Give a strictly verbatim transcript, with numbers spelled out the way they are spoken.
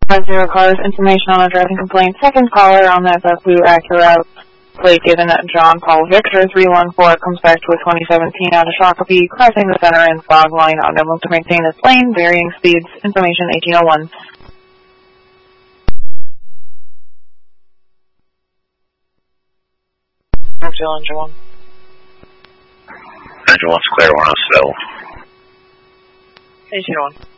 five zero cars, information on a driving complaint. Second caller on that dark blue Acura plate given at John Paul Victor three one four comes back to a twenty seventeen out of Shakopee, crossing the center and fog line, unable to maintain its lane, varying speeds. Information eighteen oh one. Engine one. Engine one's clear, we're on a cell. eighteen oh one.